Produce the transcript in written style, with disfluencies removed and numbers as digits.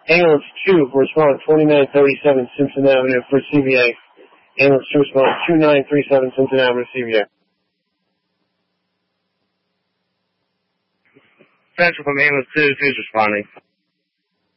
Ambulance 2 for respond 2937 Simpson Avenue for CVA. Ambulance 2 respond 2937 Simpson Avenue, CVA. Central from Ambulance 2 is responding.